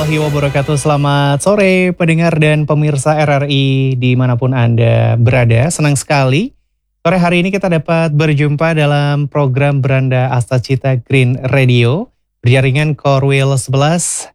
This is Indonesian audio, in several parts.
warahmatullahi wabarakatuh. Selamat sore pendengar dan pemirsa RRI dimanapun Anda berada. Senang sekali sore hari ini kita dapat berjumpa dalam program Beranda Astacita Green Radio berjaringan Korwil 11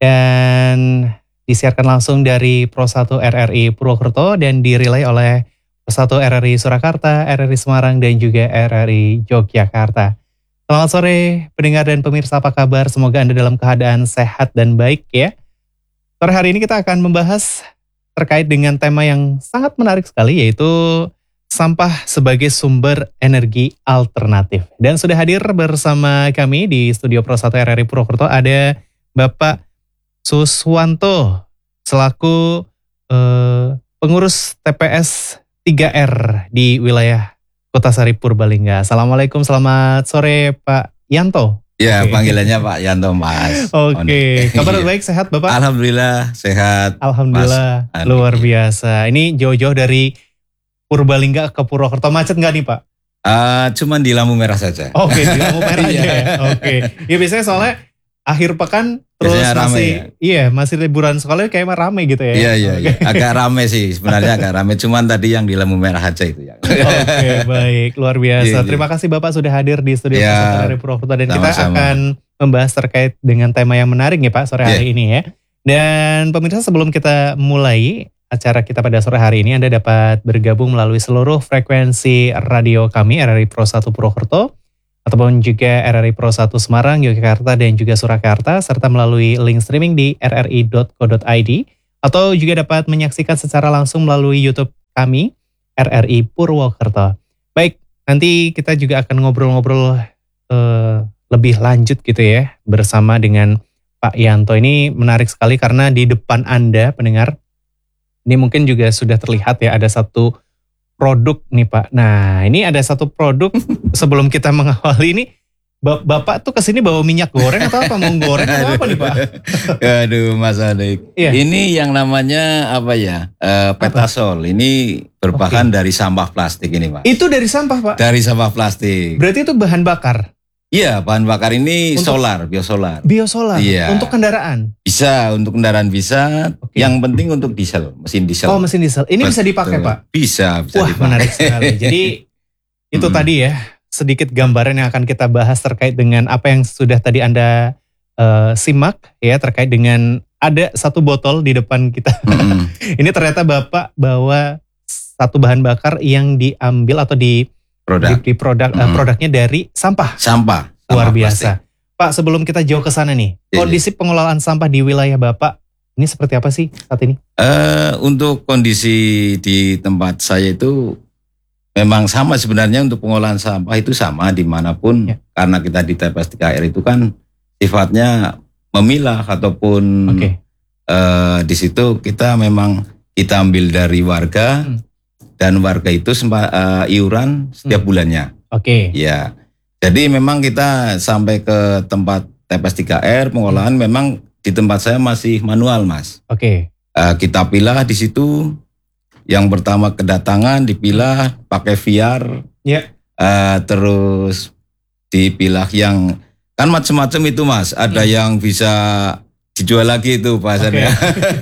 dan disiarkan langsung dari Pro 1 RRI Purwokerto dan dirilai oleh Pro 1 RRI Surakarta, RRI Semarang dan juga RRI Yogyakarta. Selamat sore pendengar dan pemirsa, apa kabar? Semoga Anda dalam keadaan sehat dan baik ya. Sore hari ini kita akan membahas terkait dengan tema yang sangat menarik sekali, yaitu sampah sebagai sumber energi alternatif. Dan sudah hadir bersama kami di studio Pro 1 RRI Purwokerto ada Bapak Suswanto selaku pengurus TPS 3R di wilayah Kota Sari Purbalingga. Assalamualaikum, selamat sore Pak Yanto. Ya, panggilannya Pak Yanto, Mas. Oke, kabar baik, sehat Bapak? Alhamdulillah, sehat. Alhamdulillah, Mas. Luar biasa. Ini jauh-jauh dari Purbalingga ke Purwokerto, macet nggak nih Pak? Cuman di lampu merah saja. Oke, di lampu merah aja ya. Oke, ya biasanya soalnya akhir pekan terus biasanya masih rame, ya? Iya, masih liburan sekolah kayak rame gitu ya. Iya. Agak rame sih, sebenarnya agak rame. Cuman tadi yang di lampu merah aja itu ya. Oke, baik, luar biasa. Terima kasih Bapak sudah hadir di studio RRI Purwokerto dan kita akan membahas terkait dengan tema yang menarik ya Pak sore hari ini ya. Dan pemirsa, sebelum kita mulai acara kita pada sore hari ini, Anda dapat bergabung melalui seluruh frekuensi radio kami RRI Pro 1 Purwokerto ataupun juga RRI Pro 1 Semarang, Yogyakarta dan juga Surakarta, serta melalui link streaming di rri.co.id atau juga dapat menyaksikan secara langsung melalui YouTube kami RRI Purwokerto. Baik, nanti kita juga akan ngobrol-ngobrol lebih lanjut gitu ya bersama dengan Pak Yanto. Ini menarik sekali karena di depan Anda pendengar, ini mungkin juga sudah terlihat ya ada satu produk nih Pak. Nah, ini ada satu produk sebelum kita mengawali ini, Bapak tuh kesini bawa minyak goreng atau apa? Mau goreng atau apa nih Pak? Aduh Mas Adik. Iya. Ini yang namanya apa ya? Petasol. Ini berbahan dari sampah plastik ini Pak. Itu dari sampah Pak? Dari sampah plastik. Berarti itu bahan bakar? Iya, bahan bakar ini solar, biosolar. Biosolar? Iya. Untuk kendaraan? Bisa, untuk kendaraan bisa. Okay. Yang penting untuk diesel, mesin diesel. Oh, mesin diesel. Ini bisa dipakai Pak? Bisa Wah, dipakai. Menarik sekali. Jadi itu tadi ya, sedikit gambaran yang akan kita bahas terkait dengan apa yang sudah tadi Anda simak ya, terkait dengan ada satu botol di depan kita. Ini ternyata Bapak bawa satu bahan bakar yang diambil atau produknya dari sampah. Luar biasa. Plastik. Pak, sebelum kita jauh ke sana nih, kondisi pengelolaan sampah di wilayah Bapak ini seperti apa sih saat ini? Untuk kondisi di tempat saya itu memang sama sebenarnya, untuk pengolahan sampah itu sama dimanapun, karena kita di TPS 3R itu kan sifatnya memilah ataupun di situ kita memang kita ambil dari warga. Dan warga itu iuran setiap bulannya. Oke. Ya, jadi memang kita sampai ke tempat TPS 3R pengolahan memang di tempat saya masih manual Mas. Oke. Kita pilah di situ. Yang pertama kedatangan dipilah pakai VR. Ya. Terus dipilah yang kan macam-macam itu Mas. Ada yang bisa dijual lagi itu bahasanya.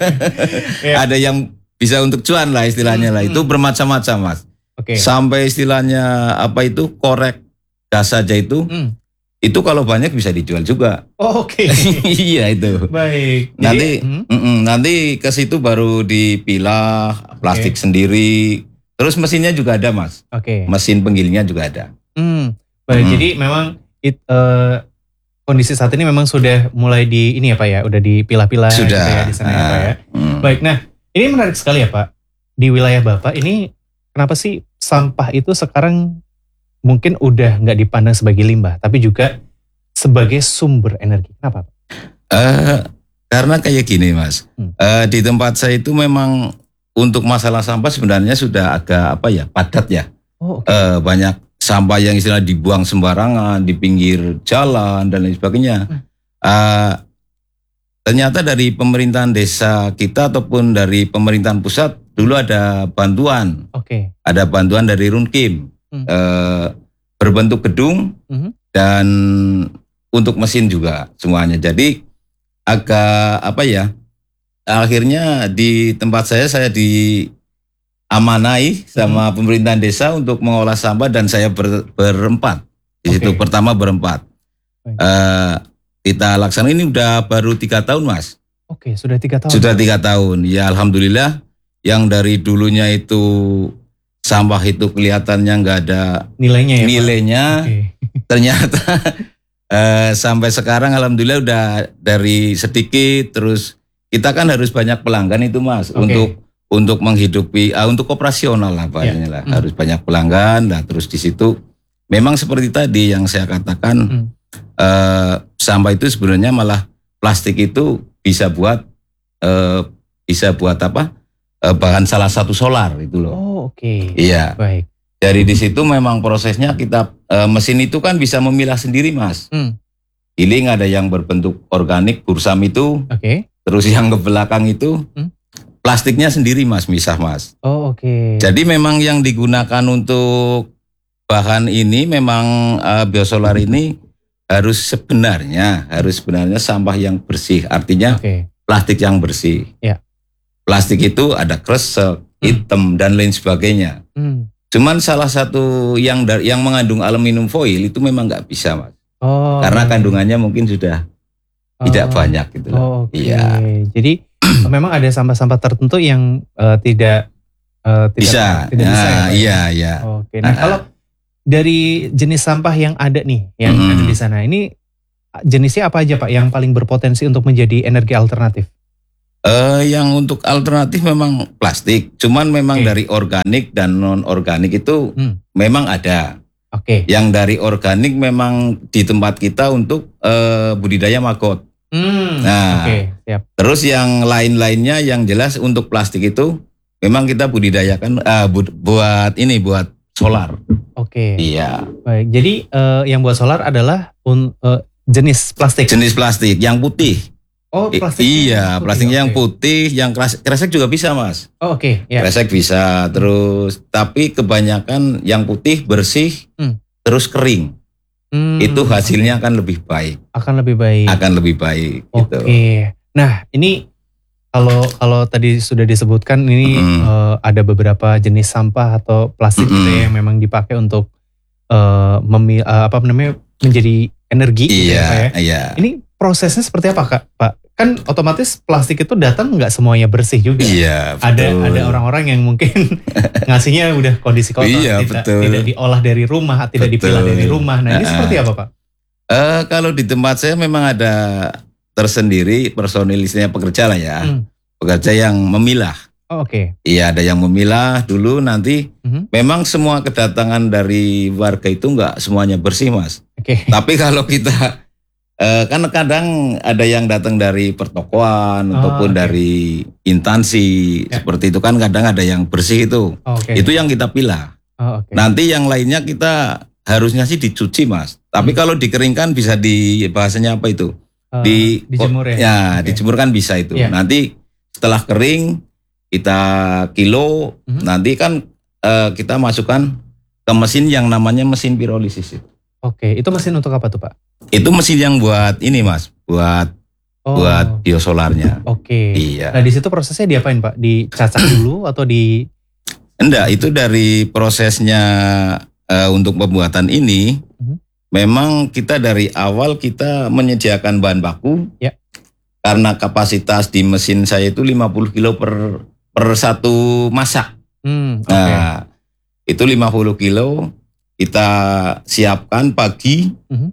Ada yang bisa untuk cuan lah istilahnya lah. Itu bermacam-macam Mas. Sampai istilahnya apa itu korek gas saja itu. Itu kalau banyak bisa dijual juga. Oh, oke. Iya itu. Baik. Nanti ke situ baru dipilah plastik sendiri. Terus mesinnya juga ada Mas. Mesin penggilingnya juga ada. Baik. Jadi memang kondisi saat ini memang sudah mulai di ini ya Pak ya, udah dipilah-pilah sudah gitu ya, di sana ya Pak ya. Baik. Nah, ini menarik sekali ya Pak, di wilayah Bapak ini kenapa sih sampah itu sekarang mungkin udah nggak dipandang sebagai limbah, tapi juga sebagai sumber energi. Kenapa Pak? Karena kayak gini Mas, di tempat saya itu memang untuk masalah sampah sebenarnya sudah agak padat ya. Banyak sampah yang istilah dibuang sembarangan di pinggir jalan dan lain sebagainya. Ternyata dari pemerintahan desa kita ataupun dari pemerintahan pusat dulu ada bantuan. Ada bantuan dari Runkim berbentuk gedung dan untuk mesin juga semuanya. Jadi agak apa ya? Akhirnya di tempat saya diamanai sama pemerintahan desa untuk mengolah sampah dan saya berempat. Di situ pertama berempat. Kita laksanakan ini udah baru 3 tahun, Mas. Oke, sudah 3 tahun. Sudah 3 tahun. Ya alhamdulillah, yang dari dulunya itu sampah itu kelihatannya nggak ada nilainya. Ternyata sampai sekarang alhamdulillah udah dari sedikit, terus kita kan harus banyak pelanggan itu, Mas, untuk menghidupi untuk operasional lah lah. Harus banyak pelanggan. Nah, terus di situ memang seperti tadi yang saya katakan, sampah itu sebenarnya malah plastik itu bisa buat apa? Bahan salah satu solar itu loh. Oh, oke. Iya. Baik. Dari di situ memang prosesnya kita mesin itu kan bisa memilah sendiri, Mas. Giling ada yang berbentuk organik, bursam itu. Terus yang ke belakang itu plastiknya sendiri, Mas, misah, Mas. Oh, oke. Jadi memang yang digunakan untuk bahan ini memang biosolar ini harus sebenarnya sampah yang bersih. Artinya plastik yang bersih. Ya. Plastik itu ada kresek, hitam dan lain sebagainya. Cuman salah satu yang mengandung aluminium foil itu memang nggak bisa, Mas. Karena kandungannya mungkin sudah tidak banyak gitu loh. Iya. Jadi memang ada sampah-sampah tertentu yang tidak bisa. Iya. Oke. Nah, kalau dari jenis sampah yang ada nih, yang ada di sana, ini jenisnya apa aja, Pak, yang paling berpotensi untuk menjadi energi alternatif? Yang untuk alternatif memang plastik, cuman memang dari organik dan non organik itu memang ada. Yang dari organik memang di tempat kita untuk budidaya maggot. Siap. Terus yang lain-lainnya yang jelas untuk plastik itu memang kita budidayakan buat solar. Iya. Baik. Jadi yang buat solar adalah jenis plastik. Jenis plastik yang putih. Oh, plastik. Iya, plastiknya yang putih, yang kresek juga bisa, Mas. Ya. Kresek bisa, terus tapi kebanyakan yang putih bersih, terus kering. Itu hasilnya akan lebih baik. Akan lebih baik. Gitu. Nah, ini kalau tadi sudah disebutkan ini ada beberapa jenis sampah atau plastik gitu ya, yang memang dipakai untuk menjadi energi. Iya. Ini prosesnya seperti apa, Pak? Kan otomatis plastik itu datang nggak semuanya bersih juga. Iya, betul. Ada orang-orang yang mungkin ngasihnya udah kondisi kotor, tidak diolah dari rumah, tidak dipilah dari rumah. Nah, ini seperti apa, Pak? Kalau di tempat saya memang ada tersendiri personil, istilahnya pekerja lah ya. Pekerja yang memilah. Iya, ada yang memilah dulu, nanti memang semua kedatangan dari warga itu nggak semuanya bersih, Mas. Tapi kalau kita kan kadang ada yang datang dari pertokoan ataupun dari instansi seperti itu, kan kadang ada yang bersih itu. Itu yang kita pilah. Nanti yang lainnya kita harusnya sih dicuci, Mas. Tapi kalau dikeringkan bisa bahasanya apa itu? Dijemur ya? Ya, dijemur kan bisa itu. Nanti setelah kering kita kilo, nanti kan kita masukkan ke mesin yang namanya mesin pirolisis itu. Itu mesin untuk apa tuh, Pak? Itu mesin yang buat ini, Mas, buat biosolarnya. Iya. Nah, di situ prosesnya diapain, Pak? Dicacah dulu atau Enggak, itu dari prosesnya untuk pembuatan ini. Memang kita dari awal kita menyediakan bahan baku. Karena kapasitas di mesin saya itu 50 kilo per satu masak. Nah, itu 50 kilo kita siapkan pagi,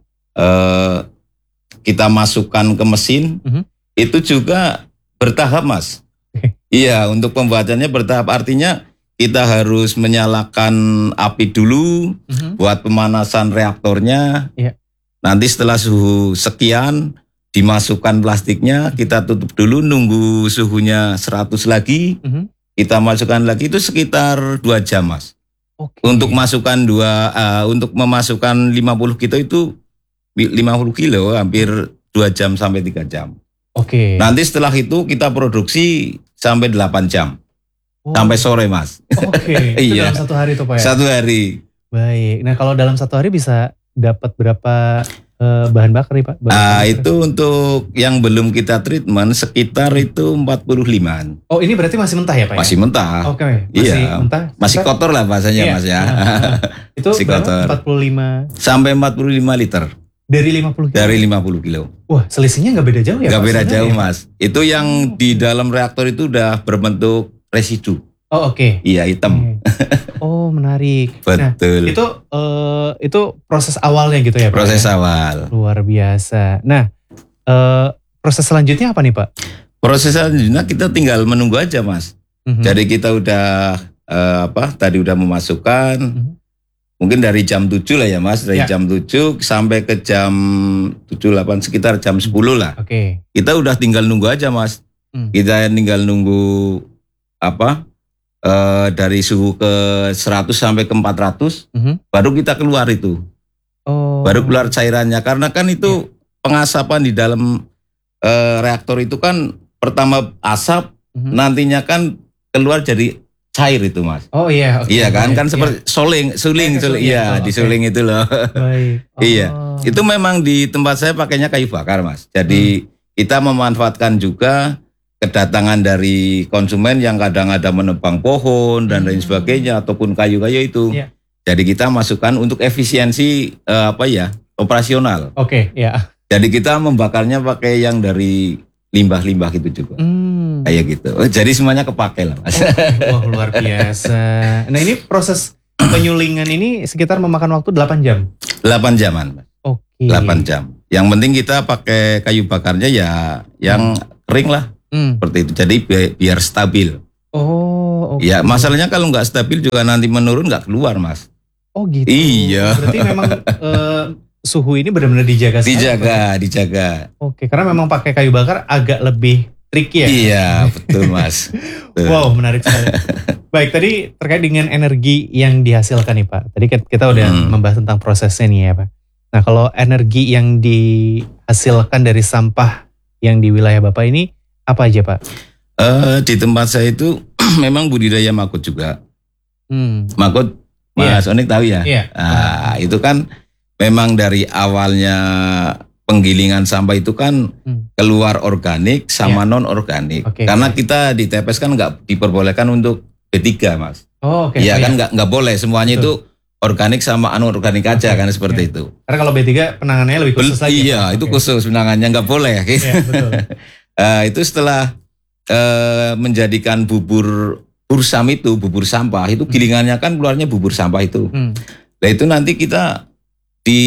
kita masukkan ke mesin, itu juga bertahap, Mas. Iya, untuk pembuatannya bertahap, artinya kita harus menyalakan api dulu buat pemanasan reaktornya. Nanti setelah suhu sekian, dimasukkan plastiknya, kita tutup dulu, nunggu suhunya 100 lagi, kita masukkan lagi, itu sekitar 2 jam, Mas. Untuk untuk memasukkan 50 kilo itu 50 kilo hampir 2 jam sampai 3 jam. Nanti setelah itu kita produksi sampai 8 jam. Sampai sore, Mas. Itu dalam 1 hari tuh, Pak ya? 1 hari. Baik. Nah, kalau dalam 1 hari bisa dapat berapa bahan bakar nih Pak? Itu untuk yang belum kita treatment sekitar itu 45-an. Oh ini berarti masih mentah ya Pak? Masih mentah. Oke, masih mentah. Masih kotor lah bahasanya iya. Mas ya. Itu masih kotor. 45 sampai 45 liter. Dari 50 kilo? Dari 50 kilo. Wah selisihnya nggak beda jauh ya? Nggak beda jauh ya? Mas. Itu yang di dalam reaktor itu udah berbentuk residu. Oh oke. Iya hitam. Oh menarik. Betul. Nah, itu proses awalnya gitu ya Pak? Proses awal. Luar biasa. Nah proses selanjutnya apa nih Pak? Proses selanjutnya kita tinggal menunggu aja Mas. Jadi kita udah tadi udah memasukkan mungkin dari jam 7 lah ya Mas. Dari jam 7 sampai ke jam 7-8 sekitar jam 10 lah. Oke. Kita udah tinggal nunggu aja Mas. Kita tinggal nunggu dari suhu ke 100 sampai ke 400 baru kita keluar itu. Baru keluar cairannya karena kan itu pengasapan di dalam reaktor itu kan pertama asap nantinya kan keluar jadi cair itu Mas. Oh iya. Iya kan kan seperti suling iya disuling itu loh. Baik. Iya. Itu memang di tempat saya pakainya kayu bakar Mas. Jadi kita memanfaatkan juga kedatangan dari konsumen yang kadang ada menebang pohon dan lain sebagainya ataupun kayu-kayu itu. Jadi kita masukkan untuk efisiensi operasional. Oke, ya. Jadi kita membakarnya pakai yang dari limbah-limbah gitu juga. Kayak gitu. Jadi semuanya kepakai lah Mas. Wah luar biasa. Nah ini proses penyulingan ini sekitar memakan waktu 8 jam? 8 jaman Mas. Oke. 8 jam. Yang penting kita pakai kayu bakarnya ya yang kering lah. Seperti itu. Jadi biar stabil. Oh. Ya masalahnya kalau nggak stabil juga nanti menurun nggak keluar Mas. Oh gitu. Iya. Berarti memang suhu ini benar-benar dijaga. Dijaga. Oke, karena memang pakai kayu bakar agak lebih tricky ya. Iya, betul Mas. Betul. Wow, menarik sekali. Baik, tadi terkait dengan energi yang dihasilkan nih Pak. Tadi kita udah membahas tentang prosesnya nih ya Pak. Nah, kalau energi yang dihasilkan dari sampah yang di wilayah Bapak ini apa aja Pak? Di tempat saya itu memang budidaya maggot juga. Maggot Mas Onik tahu ya? Iya. Nah, itu kan memang dari awalnya penggilingan sampah itu kan keluar organik sama non organik. Karena kita di TPS kan nggak diperbolehkan untuk B3 Mas. Oh, oke. Iya kan nggak boleh semuanya itu organik sama anorganik aja kan seperti itu. Karena kalau B3 penanganannya lebih khusus lagi. Iya, itu khusus penanganannya nggak boleh. Gitu. Iya, betul. Itu setelah menjadikan bubur sampah itu gilingannya kan keluarnya bubur sampah itu. Nah itu nanti kita di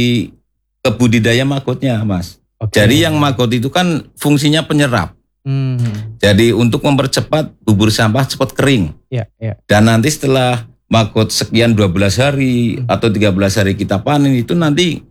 kebudidaya maggotnya Mas. Jadi yang maggot itu kan fungsinya penyerap. Jadi untuk mempercepat bubur sampah cepat kering. Dan nanti setelah maggot sekian 12 hari atau 13 hari kita panen itu nanti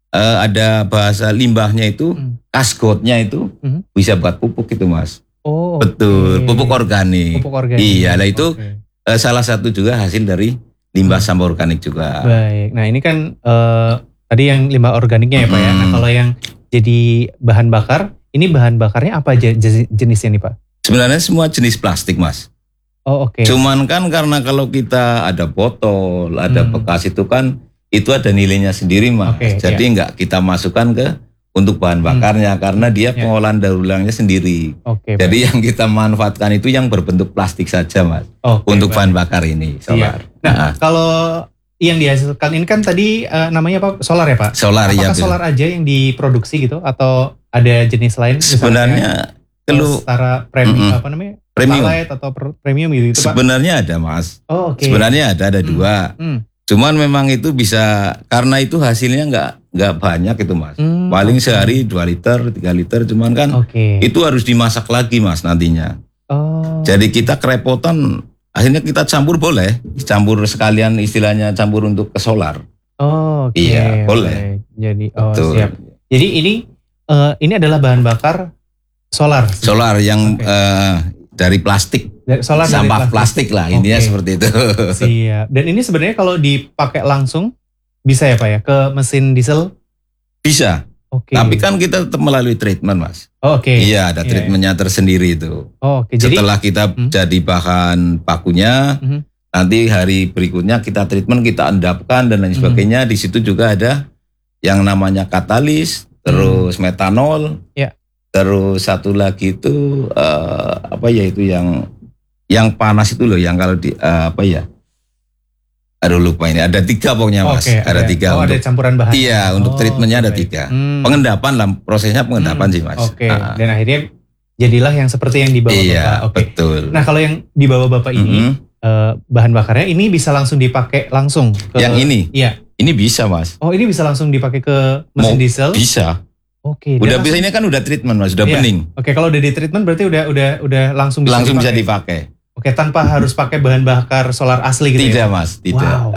ada bahasa limbahnya itu kasgotnya itu bisa buat pupuk itu Mas. Oh, betul, pupuk organik. Iya, lah itu salah satu juga hasil dari limbah sampah organik juga. Baik, nah ini kan tadi yang limbah organiknya ya Pak ya. Nah kalau yang jadi bahan bakar, ini bahan bakarnya apa aja jenisnya nih Pak? Sebenarnya semua jenis plastik Mas. Oh oke. Cuman kan karena kalau kita ada botol, ada bekas itu kan itu ada nilainya sendiri Mas. Jadi nggak kita masukkan ke untuk bahan bakarnya karena dia pengolahan daur ulangnya sendiri. Jadi yang kita manfaatkan itu yang berbentuk plastik saja Mas. Untuk bahan bakar ini solar. Nah kalau yang dihasilkan ini kan tadi namanya apa? Solar ya Pak? Solar. Apakah solar aja yang diproduksi gitu atau ada jenis lain? Sebenarnya kalau setara premium apa namanya? Premium atau premium gitu Pak? Sebenarnya ada Mas. Sebenarnya ada 2. Cuman memang itu bisa karena itu hasilnya nggak banyak itu Mas. Paling sehari 2 liter, 3 liter cuman kan itu harus dimasak lagi Mas nantinya. Jadi kita kerepotan akhirnya kita campur boleh. Campur sekalian istilahnya campur untuk ke solar. Iya boleh. Jadi siap. Jadi ini adalah bahan bakar solar. Solar yang dari plastik. Sampah plastik lah intinya seperti itu. Siap. Dan ini sebenarnya kalau dipakai langsung bisa ya Pak ya ke mesin diesel? Bisa. Tapi kan kita tetap melalui treatment Mas. Iya ada treatmentnya tersendiri itu. Setelah kita jadi bahan bakunya, nanti hari berikutnya kita treatment, kita endapkan dan lain sebagainya. Di situ juga ada yang namanya katalis, terus metanol, terus satu lagi itu itu yang panas itu loh, yang kalau di aduh lupa ini, ada 3 pokoknya Mas. Ada 3 ada campuran bahan. Iya, untuk treatmentnya ada 3. Pengendapan lah, prosesnya pengendapan sih Mas. Dan akhirnya jadilah yang seperti yang dibawa Bapak. Betul. Nah kalau yang dibawa Bapak ini, bahan bakarnya ini bisa langsung dipakai langsung ke... Yang ini? Iya. Ini bisa Mas. Oh, ini bisa langsung dipakai ke mesin diesel? Bisa. Udah bisa, ini kan udah treatment Mas, udah bening. Kalau udah di treatment berarti udah langsung bisa langsung dipakai. Bisa dipakai. Tanpa harus pakai bahan bakar solar asli gitu. Tidak Mas, tidak.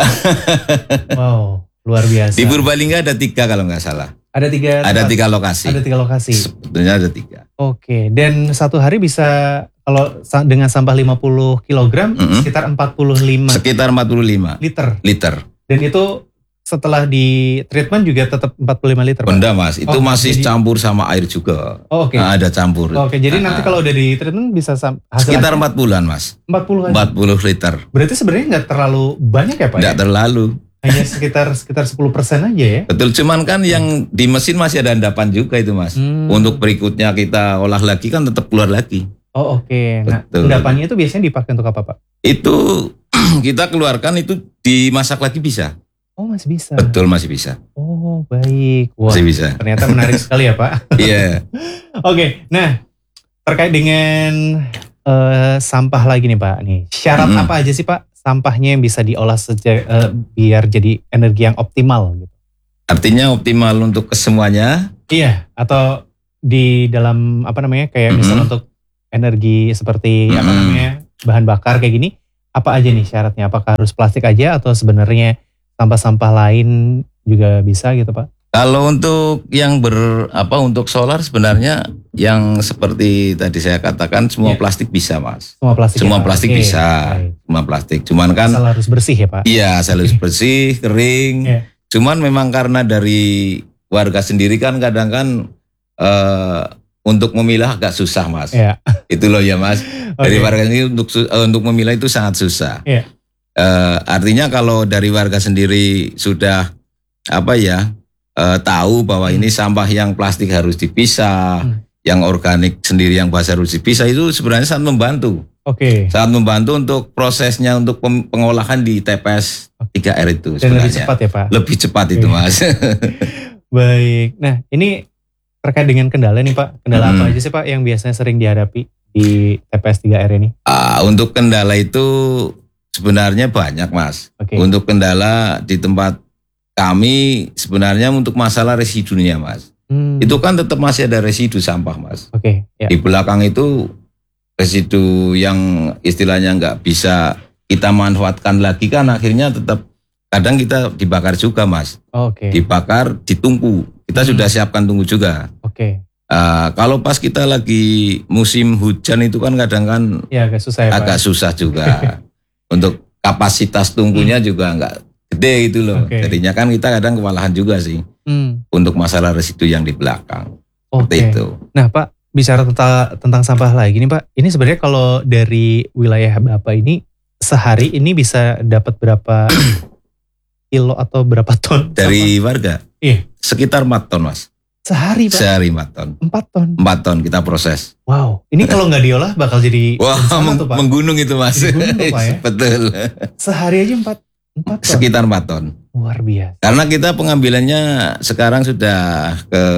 Wow, luar biasa. Di Purbalingga ada 3 kalau nggak salah. Ada 3 lokasi. Ada 3 lokasi. Sebetulnya ada 3. Dan satu hari bisa, kalau dengan sampah 50 kg sekitar 45. Sekitar 45 liter. Dan itu setelah di treatment juga tetap 45 liter. Benda Mas, itu masih campur sama air juga. Nah, ada campur. Jadi nanti kalau udah di treatment bisa sekitar 4 bulan Mas. 40 liter. Berarti sebenarnya nggak terlalu banyak ya Pak? Nggak terlalu. Hanya sekitar 10% aja ya? Betul, cuman kan yang di mesin masih ada endapan juga itu Mas. Untuk berikutnya kita olah lagi kan tetap keluar lagi. Nah, endapannya itu biasanya dipakai untuk apa Pak? Itu kita keluarkan, itu dimasak lagi bisa. Masih bisa? Betul, masih bisa. Baik. Wah, masih bisa. Ternyata menarik sekali ya Pak. Iya. Nah terkait dengan sampah lagi nih Pak. Syarat apa aja sih Pak sampahnya yang bisa diolah biar jadi energi yang optimal gitu? Artinya optimal untuk kesemuanya? Iya, atau di dalam kayak misalnya untuk energi seperti bahan bakar kayak gini, apa aja nih syaratnya? Apakah harus plastik aja atau sebenarnya sampah-sampah lain juga bisa gitu Pak? Kalau untuk yang untuk solar sebenarnya yang seperti tadi saya katakan semua plastik bisa Mas. Semua plastik bisa. Semua plastik. Cuman kan asal harus bersih ya Pak? Iya, asal harus bersih, kering. Cuman memang karena dari warga sendiri kan kadang kan untuk memilah agak susah Mas. Itu loh ya Mas. Dari warga ini untuk memilah itu sangat susah. Artinya kalau dari warga sendiri sudah tahu bahwa ini sampah yang plastik harus dipisah, yang organik sendiri yang basah harus dipisah, itu sebenarnya sangat membantu. Sangat membantu untuk prosesnya untuk pengolahan di TPS 3R itu sebenarnya. Dan lebih cepat ya Pak? Lebih cepat itu Mas. Baik. Nah ini terkait dengan kendala nih Pak. Kendala apa aja sih Pak yang biasanya sering dihadapi di TPS 3R ini? Untuk kendala itu sebenarnya banyak Mas. Untuk kendala di tempat kami sebenarnya untuk masalah residunya Mas. Itu kan tetap masih ada residu sampah Mas. Di belakang itu residu yang istilahnya nggak bisa kita manfaatkan lagi kan akhirnya tetap kadang kita dibakar juga Mas. Dibakar, ditungku. Kita sudah siapkan tungku juga. Kalau pas kita lagi musim hujan itu kan kadang kan agak susah ya agak Pak? Susah juga. Untuk kapasitas tungkunya juga nggak gede gitu loh. Jadinya kan kita kadang kewalahan juga sih untuk masalah residu yang di belakang. Seperti itu. Nah Pak, bicara tentang sampah lagi nih Pak. Ini sebenarnya kalau dari wilayah Bapak ini sehari ini bisa dapat berapa kilo atau berapa ton? Dari warga? Iya. Sekitar 4 ton Mas. Sehari Pak? Sehari 4 ton. 4 ton? 4 ton kita proses. Wow, ini kalau nggak diolah bakal jadi tuh, Pak. Menggunung itu Mas. Gunung, Pak, ya? Betul. Sehari aja 4 ton? Sekitar 4 ton. Luar biasa. Karena kita pengambilannya sekarang sudah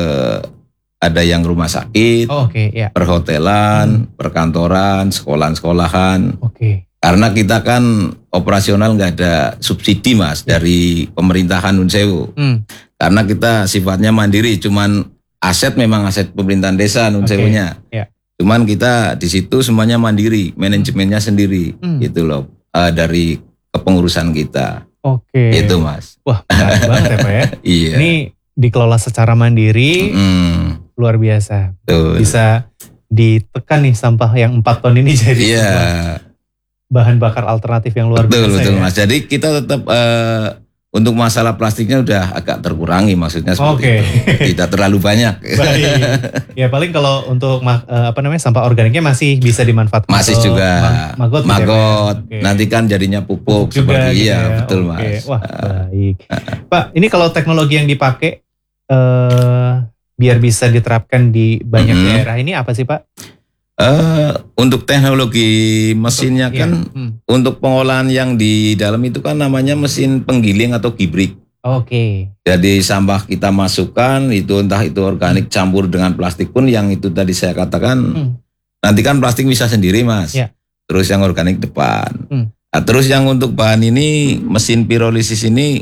ada yang rumah sakit, perhotelan, perkantoran, sekolahan-sekolahan. Karena kita kan operasional nggak ada subsidi Mas dari pemerintahan Nun Sewu. Karena kita sifatnya mandiri, cuman aset memang aset pemerintahan desa Nun Sewunya. Cuman kita di situ semuanya mandiri, manajemennya sendiri, gitu loh, dari kepengurusan kita. Itu Mas. Wah, menarik banget ya Pak ya. Iya. Ini dikelola secara mandiri, luar biasa. Bisa ditekan nih sampah yang 4 ton ini jadi bahan bakar alternatif yang luar biasa. Betul Mas. Jadi kita tetap untuk masalah plastiknya udah agak terkurangi, maksudnya seperti itu. Tidak terlalu banyak. Baik. Ya paling kalau untuk sampah organiknya masih bisa dimanfaatkan. Masih juga. Magot. Nanti kan jadinya pupuk juga, seperti gitu iya, betul Mas. Wah, baik. Pak, ini kalau teknologi yang dipakai biar bisa diterapkan di banyak daerah ini apa sih Pak? Untuk teknologi mesinnya untuk pengolahan yang di dalam itu kan namanya mesin penggiling atau gibrik. Jadi sampah kita masukkan itu entah itu organik campur dengan plastik pun yang itu tadi saya katakan nanti kan plastik bisa sendiri Mas. Terus yang organik depan. Nah, terus yang untuk bahan ini mesin pirolisis ini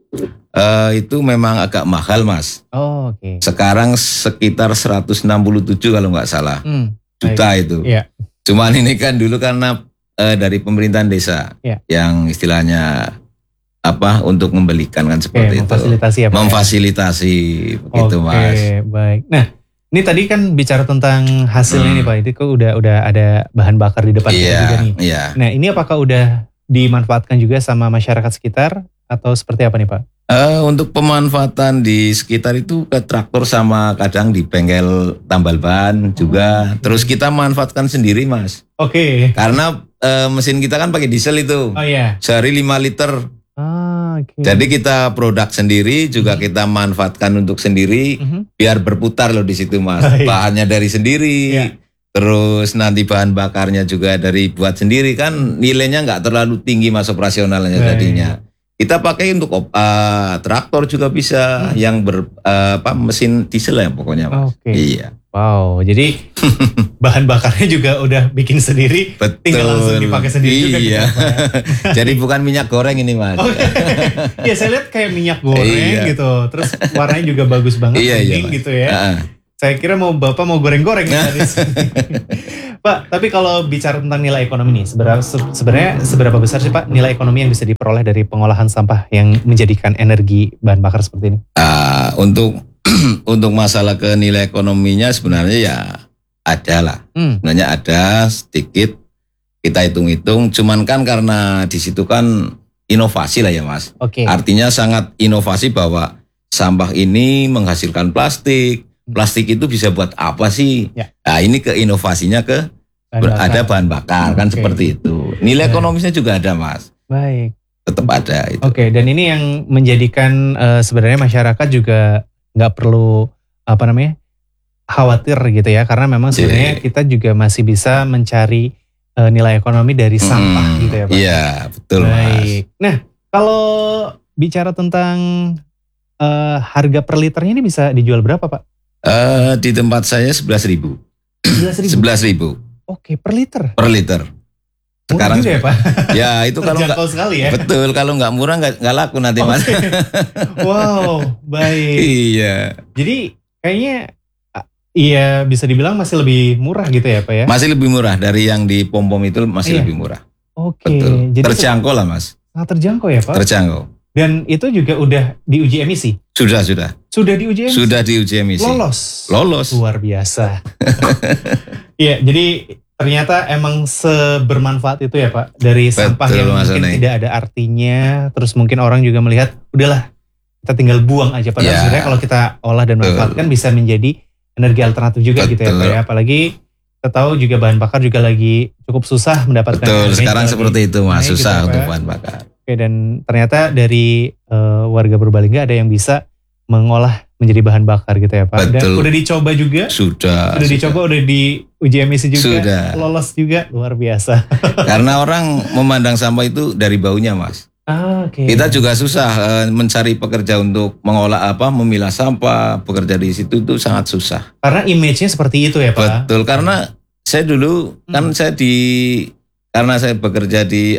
itu memang agak mahal Mas. Sekarang sekitar 167 kalau nggak salah. Juta itu. Cuman ini kan dulu karena dari pemerintahan desa yang istilahnya untuk membelikan kan seperti itu. Memfasilitasi ya Pak. Memfasilitasi begitu Mas. Baik. Nah, ini tadi kan bicara tentang hasilnya nih Pak. Itu kok udah ada bahan bakar di depan juga nih. Nah, ini apakah udah dimanfaatkan juga sama masyarakat sekitar atau seperti apa nih Pak? Untuk pemanfaatan di sekitar itu ke traktor sama kadang di bengkel tambal ban juga. Terus kita manfaatkan sendiri Mas. Karena mesin kita kan pakai diesel itu. Sehari 5 liter. Jadi kita produk sendiri juga kita manfaatkan untuk sendiri biar berputar loh di situ Mas. Bahannya dari sendiri. Terus nanti bahan bakarnya juga dari buat sendiri kan nilainya nggak terlalu tinggi Mas operasionalnya tadinya. Kita pakai untuk traktor juga bisa yang mesin diesel ya pokoknya Mas. Iya. Wow, jadi bahan bakarnya juga udah bikin sendiri, tinggal langsung dipakai sendiri juga. Iya. Jadi bukan minyak goreng ini Mas. Iya, saya lihat kayak minyak goreng gitu. Terus warnanya juga bagus banget, kuning gitu ya. Saya kira Bapak mau goreng-goreng tadi. Pak, tapi kalau bicara tentang nilai ekonomi nih, sebenarnya seberapa besar sih Pak nilai ekonomi yang bisa diperoleh dari pengolahan sampah yang menjadikan energi bahan bakar seperti ini? Untuk masalah ke nilai ekonominya sebenarnya ya ada lah. Sebenarnya ada sedikit kita hitung-hitung. Cuman kan karena di situ kan inovasi lah ya Mas. Artinya sangat inovasi bahwa sampah ini menghasilkan plastik. Plastik itu bisa buat apa sih? Nah ini ke inovasinya ada bahan bakar kan seperti itu. Nilai ekonomisnya juga ada Mas. Baik. Tetap ada itu. Dan ini yang menjadikan sebenarnya masyarakat juga nggak perlu khawatir gitu ya, karena memang sebenarnya kita juga masih bisa mencari nilai ekonomi dari sampah gitu ya Pak. Iya betul Mas. Nah kalau bicara tentang harga per liternya ini bisa dijual berapa Pak? Di tempat saya 11.000. 11.000. Per liter. Per liter. Sekarang juga ya Pak? Ya itu kalau nggak sekali ya. Betul, kalau nggak murah nggak laku nanti Mas. Wow, baik. Iya. Jadi kayaknya bisa dibilang masih lebih murah gitu ya Pak ya? Masih lebih murah dari yang di pom-pom itu lebih murah. Betul. Jadi terjangkau lah Mas. Sangat terjangkau ya Pak? Terjangkau. Dan itu juga udah diuji emisi? Sudah. Sudah diuji emisi? Sudah diuji emisi. Lolos. Luar biasa. Iya, jadi ternyata emang sebermanfaat itu ya Pak. Dari sampah yang mungkin tidak ada artinya, terus mungkin orang juga melihat, udahlah kita tinggal buang aja. Padahal sebenarnya kalau kita olah dan manfaatkan bisa menjadi energi alternatif juga gitu ya Pak ya. Apalagi kita tahu juga bahan bakar juga lagi cukup susah mendapatkan. Betul, sekarang seperti itu Mas, susah untuk bahan bakar. Dan ternyata dari warga Purbalingga ada yang bisa mengolah menjadi bahan bakar gitu ya Pak. Dan udah dicoba juga? Sudah dicoba, udah diuji emisi juga? Sudah. Lolos juga? Luar biasa. Karena orang memandang sampah itu dari baunya Mas. Kita juga susah mencari pekerja untuk mengolah memilah sampah, bekerja di situ itu sangat susah. Karena image-nya seperti itu ya Pak? Betul, karena saya dulu kan karena saya bekerja di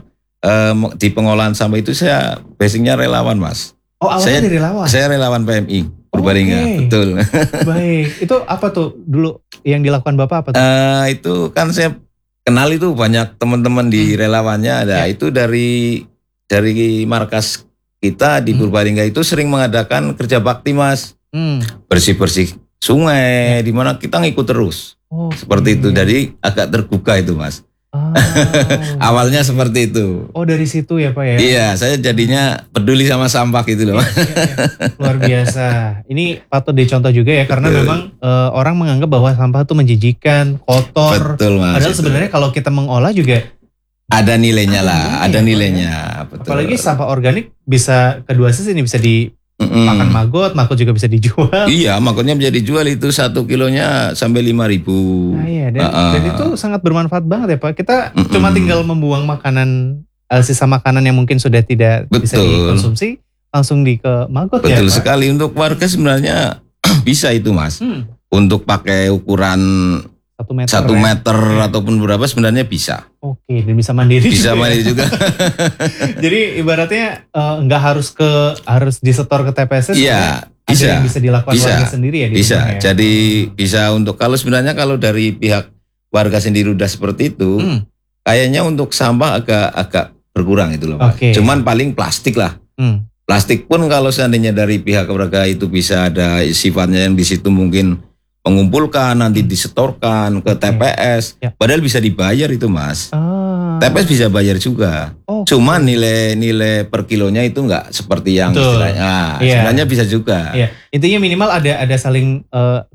di pengolahan sampah itu saya basicnya relawan Mas. Awalnya dari relawan? Saya relawan PMI Purbalingga, betul. Baik, itu apa tuh dulu yang dilakukan Bapak apa tuh? Itu kan saya kenal itu banyak teman-teman di relawannya, itu dari markas kita di Purbalingga itu sering mengadakan kerja bakti Mas. Bersih-bersih sungai, di mana kita ngikut terus. Seperti itu, jadi agak terbuka itu Mas. Oh, Awalnya seperti itu. oh dari situ ya Pak ya? Iya, saya jadinya peduli sama sampah gitu loh. Iya, iya. Luar biasa. Ini patut dicontoh juga ya karena Betul. memang orang menganggap bahwa sampah itu menjijikan, kotor. Betul Mas. Padahal itu. sebenarnya kalau kita mengolah juga Ada nilainya lah, ada ya, Pak, nilainya. Betul. apalagi sampah organik bisa kedua sisi ini bisa dimakan maggot juga bisa dijual. Iya, makanya bisa dijual itu 1 kilonya sampai 5.000. Nah, iya, dan itu sangat bermanfaat banget ya Pak. Kita cuma tinggal membuang makanan, sisa makanan yang mungkin sudah tidak bisa Betul. dikonsumsi, langsung ke maggot ya Betul Pak. sekali, untuk warga sebenarnya bisa itu Mas. Untuk pakai ukuran 1 meter. 1 ya? meter ataupun berapa sebenarnya bisa. Oke, dan bisa mandiri Bisa juga. mandiri juga. Jadi ibaratnya nggak harus disetor ke TPS. Iya, ada bisa. yang bisa dilakukan Bisa. warga sendiri ya di Bisa. rumah ya? Jadi bisa untuk kalau sebenarnya kalau dari pihak warga sendiri udah seperti itu, kayaknya untuk sampah agak berkurang itu loh Mas. Oke. Cuman paling plastik lah. Plastik pun kalau seandainya dari pihak warga itu bisa ada sifatnya yang di situ mungkin mengumpulkan, nanti disetorkan ke TPS. Ya. Padahal bisa dibayar itu Mas. Ah. TPS bisa bayar juga. Oke. Cuman nilai per kilonya itu nggak seperti yang Betul. istilahnya. Nah, Iya. sebenarnya bisa juga. Iya, intinya minimal ada saling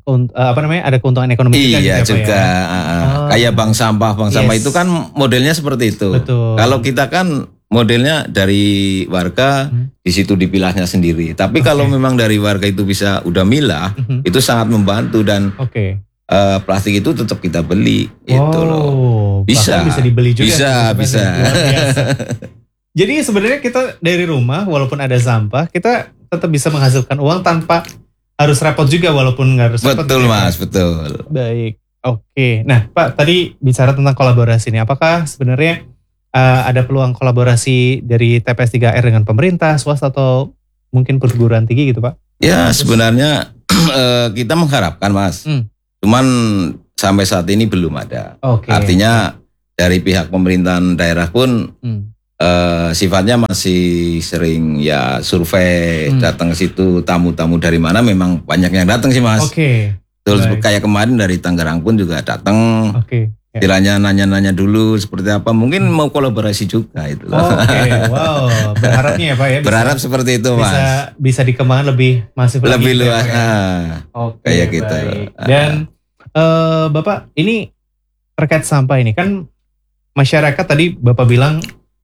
ada keuntungan ekonomi juga. Iya gitu ya, Pak, juga. ya? Kayak bank sampah Yes. itu kan modelnya seperti itu. Betul. Kalau kita kan modelnya dari warga di situ dipilahnya sendiri. Tapi kalau memang dari warga itu bisa udah milah, itu sangat membantu dan Oke. plastik itu tetap kita beli gitu loh. Bahkan bisa dibeli juga. Bisa. Luar biasa. Jadi sebenarnya kita dari rumah walaupun ada sampah, kita tetap bisa menghasilkan uang tanpa harus repot juga walaupun nggak harus repot. Betul gitu ya, Mas, Pak? betul. Baik. Oke. Nah, Pak tadi bicara tentang kolaborasi ini. Apakah sebenarnya ada peluang kolaborasi dari TPS 3R dengan pemerintah, swasta atau mungkin perguruan tinggi gitu Pak? Ya sebenarnya kita mengharapkan Mas. Cuman sampai saat ini belum ada. Oke. Artinya dari pihak pemerintahan daerah pun sifatnya masih sering ya survei, datang ke situ tamu-tamu dari mana memang banyak yang datang sih Mas. Oke. Terus Baik. kayak kemarin dari Tangerang pun juga datang. Oke. Ya. Istilahnya nanya-nanya dulu seperti apa. Mungkin mau kolaborasi juga itu. Oke, wow. Berharapnya ya Pak ya. Berharap seperti itu Mas. Bisa dikembangkan lebih masif lagi. Lebih gitu ya, luas. Pak, ya? Oke, kayak gitu. baik. Dan Bapak ini terkait sampah ini kan masyarakat tadi Bapak bilang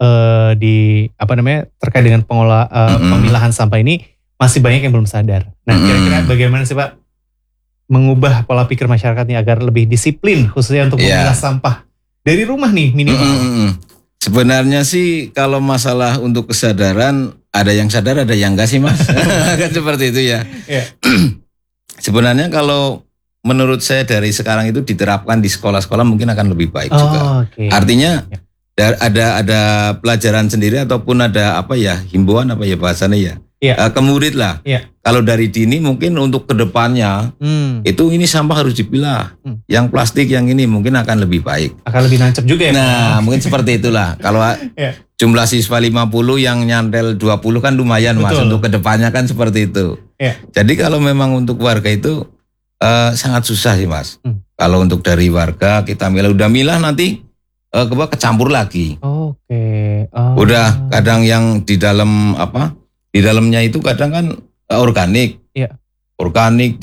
terkait dengan pemilahan sampah ini masih banyak yang belum sadar. Nah, kira-kira bagaimana sih Pak mengubah pola pikir masyarakat ini agar lebih disiplin khususnya untuk memilah sampah dari rumah nih minimal. Sebenarnya sih kalau masalah untuk kesadaran ada yang sadar ada yang enggak sih Mas. Kan seperti itu ya. Sebenarnya kalau menurut saya dari sekarang itu diterapkan di sekolah-sekolah mungkin akan lebih baik juga. Okay. Artinya ada pelajaran sendiri ataupun ada himbauan bahasanya ya. Ke murid lah. Kalau dari dini mungkin untuk kedepannya itu ini sampah harus dipilah. Yang plastik yang ini mungkin akan lebih baik. Akan lebih nancep juga ya. Nah mungkin seperti itulah. Kalau jumlah siswa 50 yang nyantel 20 kan lumayan Mas. Untuk kedepannya kan seperti itu. Jadi kalau memang untuk warga itu sangat susah sih Mas. Kalau untuk dari warga kita udah milah nanti kecampur lagi. Oke. Udah kadang yang di dalam di dalamnya itu kadang kan organik. Organik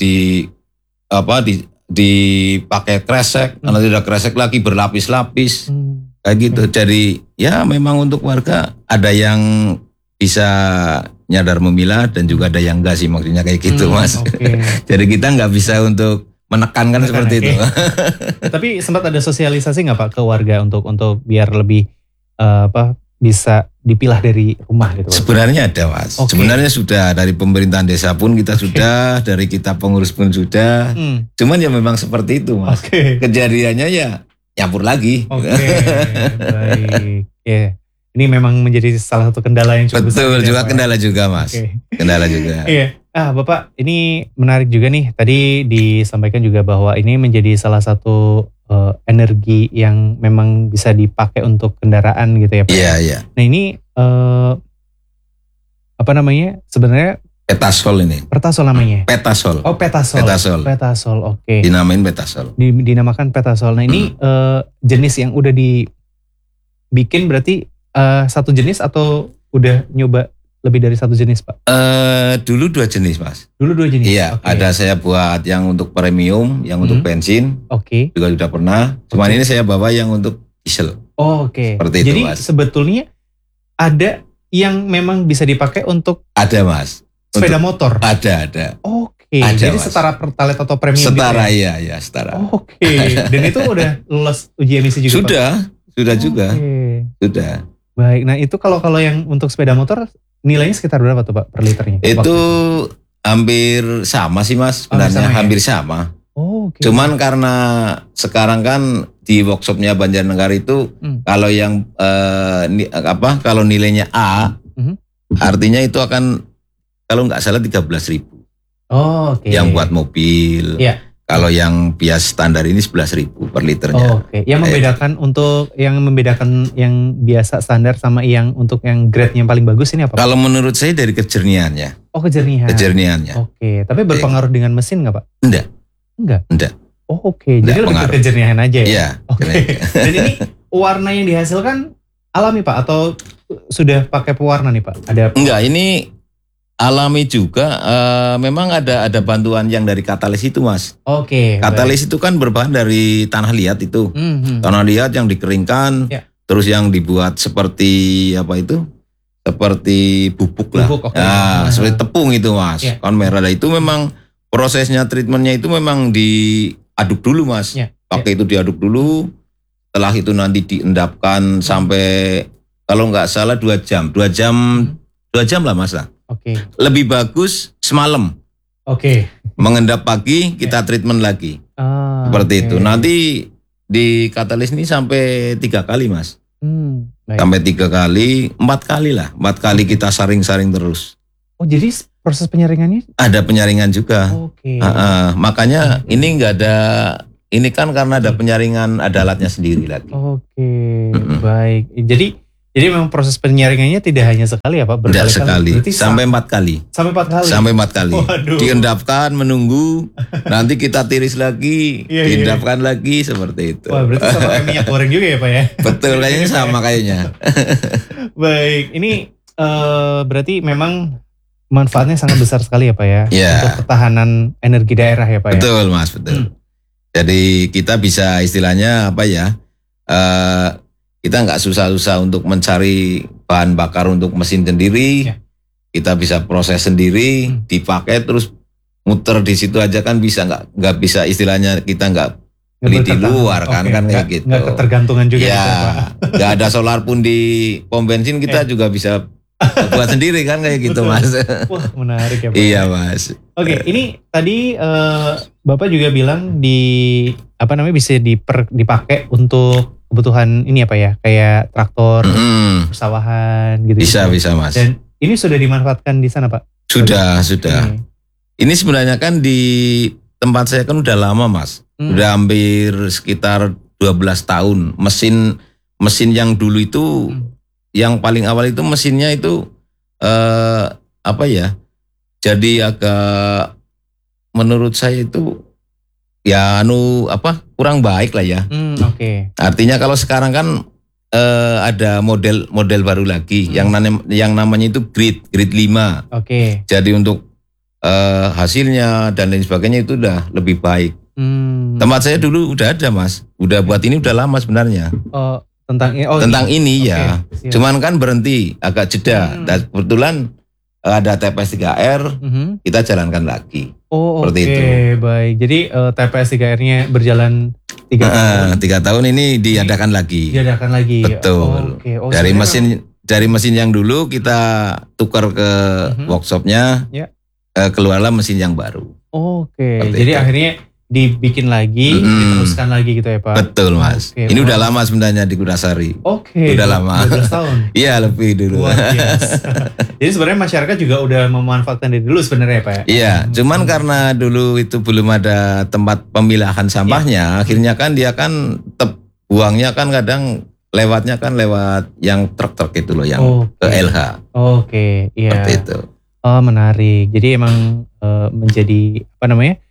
dipakai kresek, nanti udah kresek lagi berlapis-lapis. Kayak gitu. Jadi ya memang untuk warga ada yang bisa nyadar memilah dan juga ada yang enggak sih maksudnya kayak gitu Mas. Jadi kita nggak bisa untuk menekankan seperti itu. Tapi sempat ada sosialisasi nggak Pak ke warga untuk biar lebih bisa dipilah dari rumah gitu Pak? Sebenarnya ada Mas. Sebenarnya sudah dari pemerintahan desa pun kita sudah, dari kita pengurus pun sudah. Cuman ya memang seperti itu Mas. Kejadiannya ya nyampur lagi. Baik. Ini memang menjadi salah satu kendala yang cukup besar. Betul juga kendala juga Mas. Kendala juga. Iya. Bapak ini menarik juga nih. Tadi disampaikan juga bahwa ini menjadi salah satu energi yang memang bisa dipakai untuk kendaraan gitu ya Pak. Iya. Nah ini sebenarnya Petasol ini. Petasol namanya. Petasol. Oh petasol. Oke. Dinamain petasol. Dinamakan petasol. Nah ini jenis yang udah bikin berarti satu jenis atau udah nyoba lebih dari satu jenis, Pak? Dulu 2 jenis, Mas. Dulu 2 jenis? Iya, ada saya buat yang untuk premium, yang untuk bensin. Oke. Juga sudah pernah. Cuman ini saya bawa yang untuk diesel. Oh, oke. Seperti itu, jadi Mas. sebetulnya ada yang memang bisa dipakai untuk Ada, Mas. sepeda motor? Ada. Oke. Ada, Jadi Mas. setara Pertalite atau premium Setara, gitu ya? iya, setara. Oke. Dan itu udah lulus uji emisi juga, Pak? Sudah juga. Oke. Sudah. Baik. Nah, itu kalau yang untuk sepeda motor nilainya sekitar berapa tuh, Pak, per liternya? Itu hampir sama sih, Mas. Sebenarnya hampir sama. Oh, oke. Cuman karena sekarang kan di workshopnya Banjarnegara itu kalau yang kalau nilainya A, artinya itu akan kalau nggak salah 13.000. Oh, oke. Yang buat mobil. Iya. Kalau yang bias standar ini 11.000 per liternya. Oh, oke. Yang membedakan yang biasa standar sama yang untuk yang grade yang paling bagus ini apa? Kalau menurut saya dari kejernihannya. Oh, kejernihan. Kejernihannya. Oke. Tapi berpengaruh dengan mesin nggak, Pak? Enggak. Oh, oke. Jadi lebih ke kejernihan aja ya? Iya. Oke. Dan ini warna yang dihasilkan alami, Pak? Atau sudah pakai pewarna nih, Pak? Enggak, ini alami juga. Memang ada bantuan yang dari katalis itu, Mas. Oke. Katalis itu kan berbahan dari tanah liat itu. Tanah liat yang dikeringkan, terus yang dibuat seperti apa itu? Seperti bubuk lah. Okay. Nah, seperti tepung itu, Mas. Kan merah. Itu memang prosesnya, treatmentnya itu memang diaduk dulu, Mas. Pakai itu diaduk dulu. Setelah itu nanti diendapkan sampai kalau nggak salah 2 jam. 2 jam lah, Mas lah. Oke. Lebih bagus semalam. Oke. Mengendap pagi, kita treatment lagi. Seperti itu. Nanti di katalis ini sampai 3 kali, Mas. Baik. Sampai 3 kali, 4 kali lah. 4 kali kita saring-saring terus. Oh, jadi proses penyaringannya? Ada penyaringan juga. Oke. Makanya ini nggak ada, ini kan karena ada penyaringan, ada alatnya sendiri lagi. Oke, baik. Jadi memang proses penyaringannya tidak hanya sekali ya, Pak? Tidak sekali, sampai 4 kali. Sampai 4 kali? Sampai 4 kali. Waduh. Diendapkan, menunggu, nanti kita tiris lagi, diendapkan lagi, seperti itu. Wah, berarti sama kayak minyak goreng juga ya, Pak ya? Betul, kayaknya sama kayaknya. Baik, ini berarti memang manfaatnya sangat besar sekali ya, Pak ya? Untuk ketahanan energi daerah ya, Pak ya? Betul, Mas, betul. Jadi kita bisa istilahnya apa ya, kita nggak susah-susah untuk mencari bahan bakar untuk mesin sendiri, kita bisa proses sendiri, dipakai terus muter di situ aja kan bisa, nggak bisa istilahnya kita nggak beli di luar kan kayak gitu. Nggak ketergantungan juga. Ya, nggak ada solar pun di pom bensin kita juga bisa buat sendiri kan kayak gitu, Mas. Wah, menarik ya, Pak. Iya, Mas. Oke, ini tadi Bapak juga bilang bisa dipakai untuk kebutuhan ini apa ya, kayak traktor, persawahan gitu. Bisa, Mas. Dan ini sudah dimanfaatkan di sana, Pak? Sudah. Ini sebenarnya kan di tempat saya kan udah lama, Mas. Udah hampir sekitar 12 tahun. Mesin yang dulu itu yang paling awal itu mesinnya itu jadi agak menurut saya itu ya kurang baik lah ya. Oke. Artinya kalau sekarang kan ada model baru lagi yang namanya itu grade 5. Oke. Jadi untuk hasilnya dan lain sebagainya itu udah lebih baik. Tempat saya dulu udah ada, Mas. Udah buat ini udah lama sebenarnya. Tentang ini ya. Cuman kan berhenti, agak jeda. Dan kebetulan ada TPS 3R, kita jalankan lagi. Seperti itu. Baik. Jadi TPS 3R-nya berjalan 3 tahun. 3 tahun ini diadakan lagi. Betul. Dari mesin yang dulu kita tukar ke workshopnya, keluarlah mesin yang baru. Jadi akhirnya dibikin lagi, diteruskan lagi gitu ya, Pak? Betul, Mas. Ini udah lama sebenarnya di Kudasari. Udah lama. 12 tahun? Iya, lebih dulu. Luar biasa. Jadi sebenarnya masyarakat juga udah memanfaatkan dari dulu sebenarnya ya, Pak? Iya, cuman karena dulu itu belum ada tempat pemilahan sampahnya, akhirnya kan dia kan buangnya kan kadang lewatnya kan lewat yang truk-truk itu loh, yang ke LH. Iya. Seperti itu. Oh, menarik. Jadi emang menjadi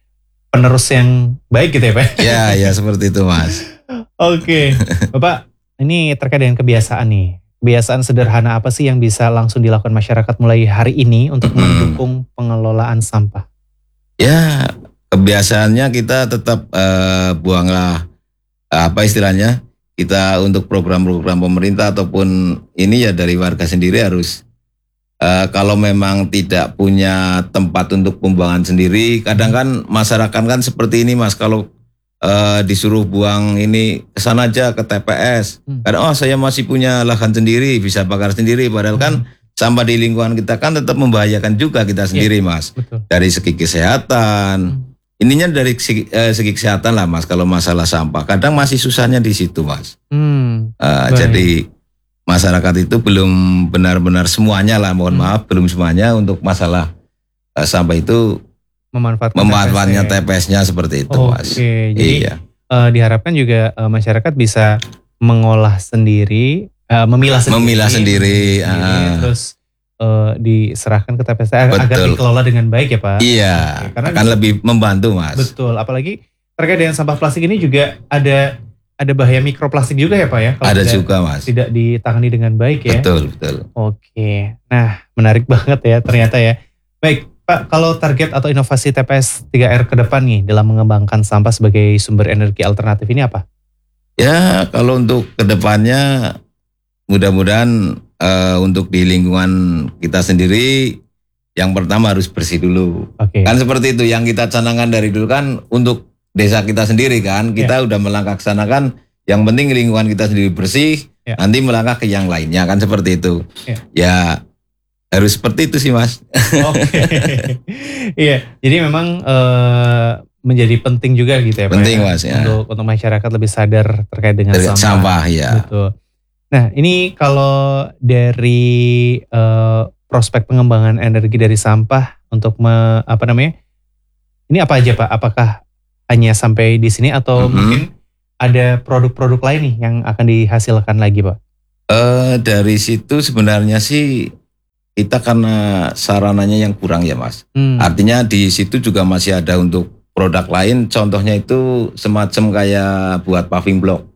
penerus yang baik gitu ya, Pak? Ya seperti itu, Mas. Bapak, ini terkait dengan kebiasaan nih. Kebiasaan sederhana apa sih yang bisa langsung dilakukan masyarakat mulai hari ini untuk mendukung pengelolaan sampah? Ya, kebiasaannya kita tetap buanglah apa istilahnya, kita untuk program-program pemerintah ataupun ini ya dari warga sendiri harus kalau memang tidak punya tempat untuk pembuangan sendiri, kadang kan masyarakat kan seperti ini Mas, kalau disuruh buang ini ke sana aja ke TPS. Karena saya masih punya lahan sendiri, bisa bakar sendiri, padahal kan sampah di lingkungan kita kan tetap membahayakan juga kita sendiri Mas. Betul. Dari segi kesehatan, ininya dari segi kesehatan lah Mas. Kalau masalah sampah, kadang masih susahnya di situ Mas. Jadi masyarakat itu belum benar-benar semuanya lah, mohon maaf, belum semuanya untuk masalah sampah itu memanfaatkannya TPS-nya seperti itu Mas. Jadi diharapkan juga masyarakat bisa mengolah sendiri, memilah sendiri, terus diserahkan ke TPS agar dikelola dengan baik ya Pak. Iya, karena akan lebih membantu Mas. Betul, apalagi terkait dengan sampah plastik ini juga ada bahaya mikroplastik juga ya Pak ya. Ada juga Mas. Tidak ditangani dengan baik ya. Betul. Oke, nah menarik banget ya ternyata ya. Baik Pak, kalau target atau inovasi TPS 3R ke depan nih dalam mengembangkan sampah sebagai sumber energi alternatif ini apa? Ya, kalau untuk kedepannya mudah-mudahan untuk di lingkungan kita sendiri yang pertama harus bersih dulu. Kan seperti itu yang kita canangkan dari dulu kan untuk desa kita sendiri kan. Kita udah melangkah ke sana kan, yang penting lingkungan kita sendiri bersih, nanti melangkah ke yang lainnya kan seperti itu. Ya harus seperti itu sih Mas. Iya, jadi memang menjadi penting juga gitu ya Pak. Penting Mas ya. Untuk masyarakat lebih sadar terkait dengan sampah ya. Betul. Nah ini kalau dari prospek pengembangan energi dari sampah untuk ini apa aja Pak? Apakah hanya sampai di sini atau mungkin ada produk-produk lain nih yang akan dihasilkan lagi Pak? Dari situ sebenarnya sih kita karena sarananya yang kurang ya Mas. Artinya di situ juga masih ada untuk produk lain, contohnya itu semacam kayak buat paving block.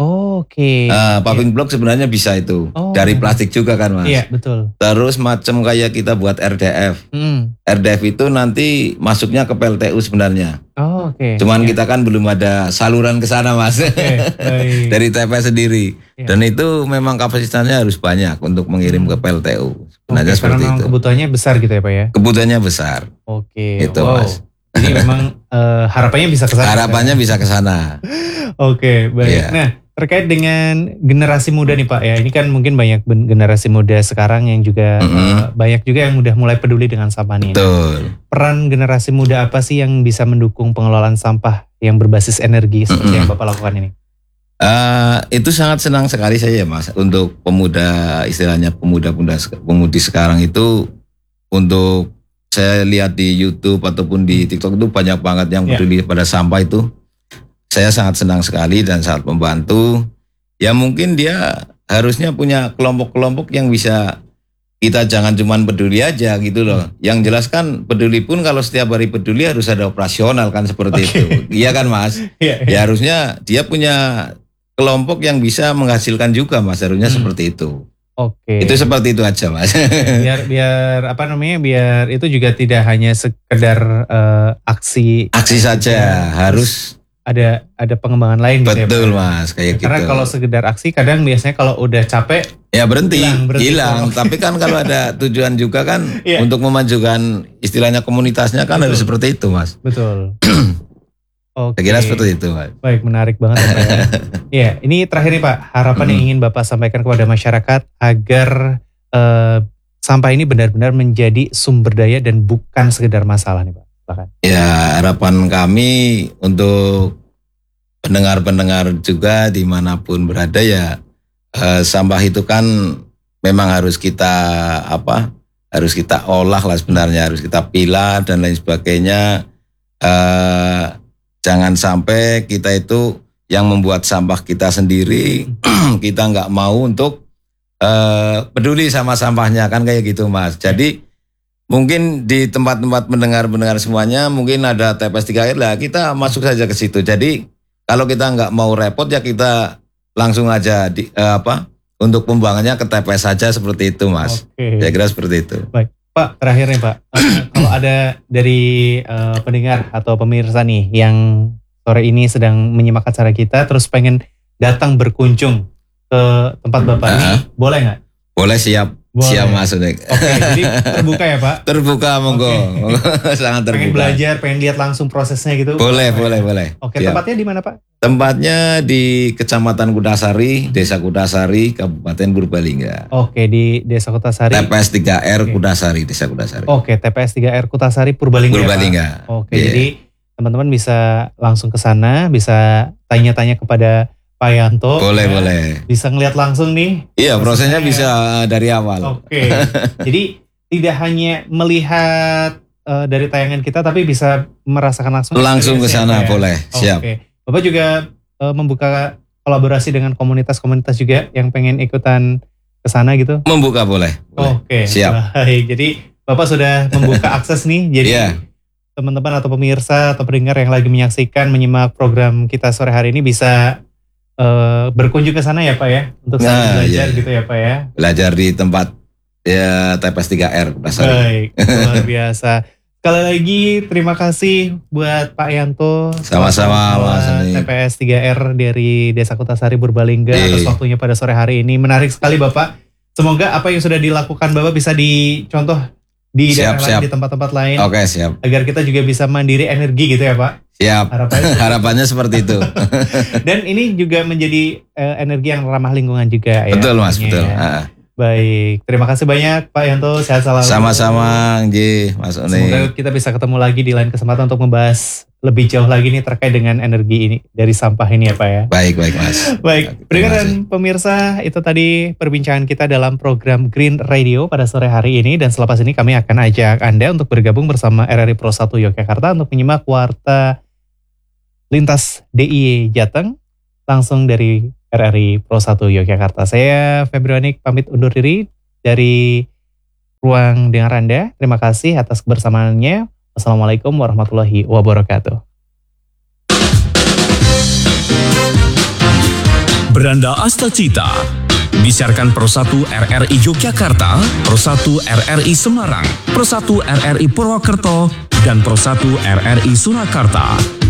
Paving block sebenarnya bisa itu dari plastik juga kan Mas. Iya betul. Terus macam kayak kita buat RDF. RDF itu nanti masuknya ke PLTU sebenarnya. Cuman kita kan belum ada saluran ke sana Mas. Dari TPS sendiri. Dan itu memang kapasitasnya harus banyak untuk mengirim ke PLTU. Sebenarnya seperti itu. Kebutuhannya besar gitu ya Pak ya? Kebutuhannya besar. Itu Mas. Jadi memang harapannya bisa ke sana. Harapannya bisa ke sana. Baik. Nah, terkait dengan generasi muda nih Pak ya, ini kan mungkin banyak generasi muda sekarang yang juga banyak juga yang udah mulai peduli dengan sampah nih. Betul. Peran generasi muda apa sih yang bisa mendukung pengelolaan sampah yang berbasis energi seperti yang Bapak lakukan ini? Itu sangat senang sekali saya ya Mas, untuk pemuda, istilahnya pemudi sekarang itu, untuk saya lihat di YouTube ataupun di TikTok itu banyak banget yang peduli pada sampah itu. Saya sangat senang sekali dan sangat membantu. Ya mungkin dia harusnya punya kelompok-kelompok yang bisa, kita jangan cuman peduli aja gitu loh. Yang jelas kan peduli pun kalau setiap hari peduli harus ada operasional kan seperti itu. Iya kan Mas? Ya harusnya dia punya kelompok yang bisa menghasilkan juga Mas, harusnya seperti itu. Itu seperti itu aja Mas. biar biar itu juga tidak hanya sekedar aksi saja, harus ada pengembangan lain gitu. Betul Mas, kayak gitu. Karena kalau sekedar aksi kadang biasanya kalau udah capek ya berhenti. Tapi kan kalau ada tujuan juga kan untuk memajukan istilahnya komunitasnya kan harus seperti itu Mas. Betul. Saya kira seperti itu Mas. Baik, menarik banget ya Pak. Ya, ini terakhir nih Pak, harapan yang ingin Bapak sampaikan kepada masyarakat agar sampah ini benar-benar menjadi sumber daya dan bukan sekedar masalah nih Pak. Silakan. Ya, harapan kami untuk pendengar-pendengar juga dimanapun berada ya, sampah itu kan memang harus kita harus kita olah lah sebenarnya, harus kita pilah dan lain sebagainya. Jangan sampai kita itu yang membuat sampah kita sendiri, kita nggak mau untuk peduli sama sampahnya kan kayak gitu Mas. Jadi mungkin di tempat-tempat mendengar semuanya mungkin ada TPS 3R lah, kita masuk saja ke situ. Jadi kalau kita nggak mau repot ya kita langsung aja untuk pembuangannya ke TPS saja seperti itu, Mas. Saya kira seperti itu. Baik, Pak, terakhir nih Pak, kalau ada dari pendengar atau pemirsa nih yang sore ini sedang menyimak acara kita, terus pengen datang berkunjung ke tempat Bapak ini, boleh nggak? Boleh, siap. Boleh. Siap Mas Unik. Oke, jadi terbuka ya Pak? Terbuka, monggo. Sangat terbuka. Pengen belajar, pengen lihat langsung prosesnya gitu? Boleh. Oke, siap. Tempatnya di mana Pak? Tempatnya di Kecamatan Kudasari, Desa Kudasari, Kabupaten Purbalingga. Oke, di Desa Kudasari. TPS 3R Kudasari, Desa Kudasari. Oke, TPS 3R Kudasari Purbalingga. Purbalingga. Oke, jadi teman-teman bisa langsung ke sana, bisa tanya-tanya kepada Pak Yanto. Boleh. Bisa ngeliat langsung nih. Iya, prosesnya bisa dari awal. Oke. Jadi tidak hanya melihat dari tayangan kita, tapi bisa merasakan langsung ke sana, boleh. Siap. Oke. Bapak juga membuka kolaborasi dengan komunitas-komunitas juga yang pengen ikutan ke sana gitu? Membuka boleh. Oke. Siap. Baik. Jadi Bapak sudah membuka akses nih. Jadi teman-teman atau pemirsa atau pendengar yang lagi menyimak program kita sore hari ini bisa berkunjung ke sana ya Pak ya, untuk belajar gitu ya Pak ya. Belajar di tempat TPS 3R. Baik, luar biasa. Sekali lagi terima kasih buat Pak Yanto. Sama-sama Mas. TPS 3R dari Desa Kudasari Purbalingga atas waktunya pada sore hari ini. Menarik sekali Bapak. Semoga apa yang sudah dilakukan Bapak bisa dicontoh di daerah lain, di tempat-tempat lain. Oke, siap. Agar kita juga bisa mandiri energi gitu ya Pak. Siap, harapannya seperti itu. Dan ini juga menjadi energi yang ramah lingkungan juga ya. Betul Mas, betul. Baik, terima kasih banyak Pak Yanto, sehat selalu. Sama-sama, Mas Oni. Semoga kita bisa ketemu lagi di lain kesempatan untuk membahas lebih jauh lagi nih terkait dengan energi ini dari sampah ini ya Pak ya. Baik Mas. Baik, pendengar dan pemirsa, itu tadi perbincangan kita dalam program Green Radio pada sore hari ini, dan selepas ini kami akan ajak Anda untuk bergabung bersama RRI Pro 1 Yogyakarta untuk menyimak warta lintas DIY Jateng langsung dari RRI Pro 1 Yogyakarta. Saya Febrianik pamit undur diri dari ruang dengar Anda. Terima kasih atas kebersamaannya. Wassalamualaikum warahmatullahi wabarakatuh. Beranda Astacita disiarkan Pro 1 RRI Yogyakarta, Pro 1 RRI Semarang, Pro 1 RRI Purwokerto, dan Pro 1 RRI Surakarta.